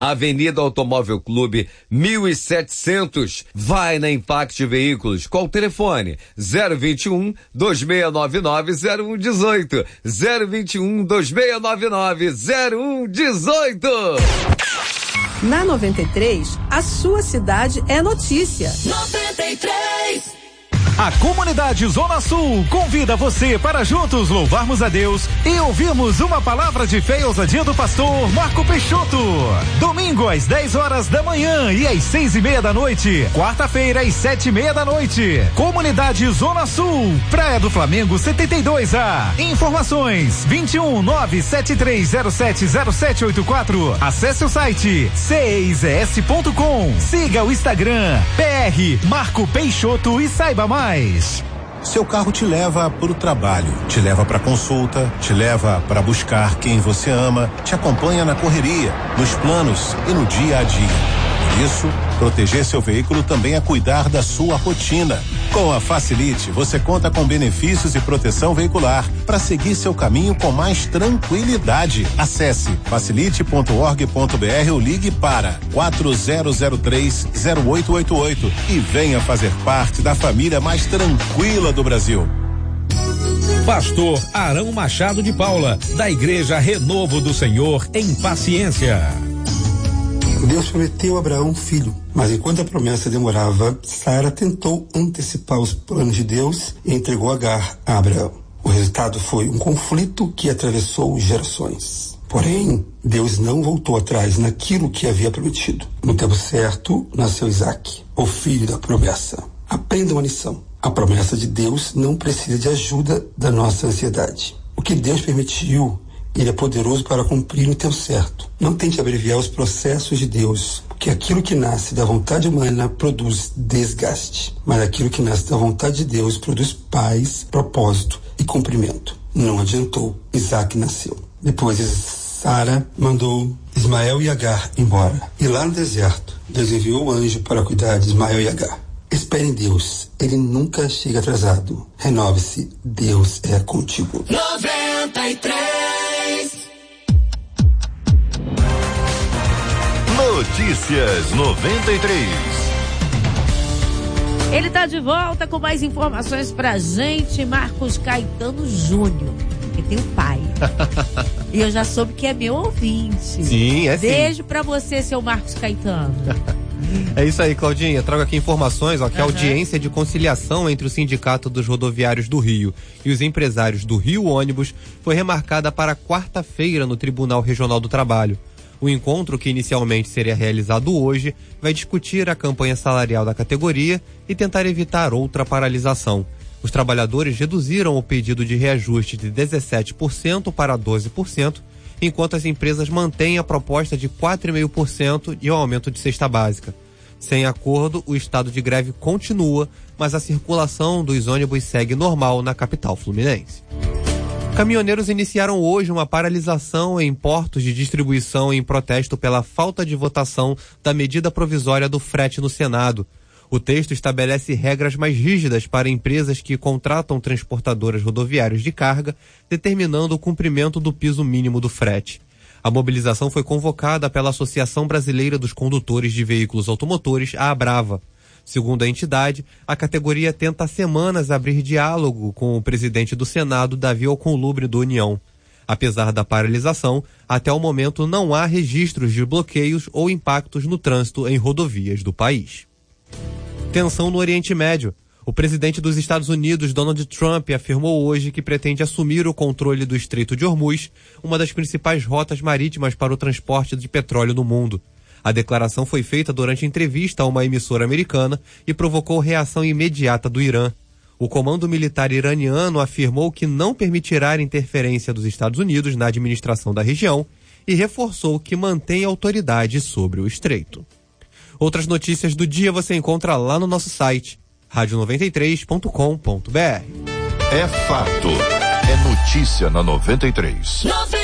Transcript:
Avenida Automóvel Clube 1700. Vai na Impact Veículos. Qual o telefone? 021 2699 0118. 021 2699 0118. Na 93, a sua cidade é notícia. 93. A comunidade Zona Sul convida você para juntos louvarmos a Deus e ouvirmos uma palavra de fé e ousadia do pastor Marco Peixoto. Domingo às 10 horas da manhã e às 6:30 da noite. Quarta-feira às 7:30 da noite. Comunidade Zona Sul, Praia do Flamengo 72A. Informações 21 973070784. Acesse o site ceizs.com. Siga o Instagram PR Marco Peixoto e saiba mais. Seu carro te leva para o trabalho, te leva para consulta, te leva para buscar quem você ama, te acompanha na correria, nos planos e no dia a dia. Por isso, proteger seu veículo também é cuidar da sua rotina. Com a Facilite, você conta com benefícios e proteção veicular para seguir seu caminho com mais tranquilidade. Acesse facilite.org.br ou ligue para 4003-0888 e venha fazer parte da família mais tranquila do Brasil. Pastor Arão Machado de Paula, da Igreja Renovo do Senhor em Paciência. Deus prometeu a Abraão um filho, mas enquanto a promessa demorava, Sara tentou antecipar os planos de Deus e entregou Agar a Abraão. O resultado foi um conflito que atravessou gerações. Porém, Deus não voltou atrás naquilo que havia prometido. No tempo certo, nasceu Isaac, o filho da promessa. Aprenda uma lição. A promessa de Deus não precisa de ajuda da nossa ansiedade. O que Deus permitiu, Ele é poderoso para cumprir no tempo certo. Não tente abreviar os processos de Deus, porque aquilo que nasce da vontade humana produz desgaste, mas aquilo que nasce da vontade de Deus produz paz, propósito e cumprimento. Não adiantou, Isaac nasceu. Depois Sara mandou Ismael e Agar embora. E lá no deserto, Deus enviou o anjo para cuidar de Ismael e Agar. Espere em Deus, Ele nunca chega atrasado. Renove-se, Deus é contigo. 93. Notícias 93. Ele tá de volta com mais informações pra gente, Marcos Caetano Júnior. Ele tem um pai. E eu já soube que é meu ouvinte. Sim, é sim. Beijo pra você, seu Marcos Caetano. É isso aí, Claudinha. Trago aqui informações, que a audiência de conciliação entre o Sindicato dos Rodoviários do Rio e os empresários do Rio Ônibus foi remarcada para quarta-feira no Tribunal Regional do Trabalho. O encontro, que inicialmente seria realizado hoje, vai discutir a campanha salarial da categoria e tentar evitar outra paralisação. Os trabalhadores reduziram o pedido de reajuste de 17% para 12%, enquanto as empresas mantêm a proposta de 4,5% e o aumento de cesta básica. Sem acordo, o estado de greve continua, mas a circulação dos ônibus segue normal na capital fluminense. Caminhoneiros iniciaram hoje uma paralisação em portos de distribuição em protesto pela falta de votação da medida provisória do frete no Senado. O texto estabelece regras mais rígidas para empresas que contratam transportadoras rodoviárias de carga, determinando o cumprimento do piso mínimo do frete. A mobilização foi convocada pela Associação Brasileira dos Condutores de Veículos Automotores, a ABRAVA. Segundo a entidade, a categoria tenta há semanas abrir diálogo com o presidente do Senado, Davi Alcolumbre, do União. Apesar da paralisação, até o momento não há registros de bloqueios ou impactos no trânsito em rodovias do país. Tensão no Oriente Médio. O presidente dos Estados Unidos, Donald Trump, afirmou hoje que pretende assumir o controle do Estreito de Hormuz, uma das principais rotas marítimas para o transporte de petróleo no mundo. A declaração foi feita durante entrevista a uma emissora americana e provocou reação imediata do Irã. O comando militar iraniano afirmou que não permitirá a interferência dos Estados Unidos na administração da região e reforçou que mantém autoridade sobre o estreito. Outras notícias do dia você encontra lá no nosso site, radio93.com.br. É fato. É notícia na 93.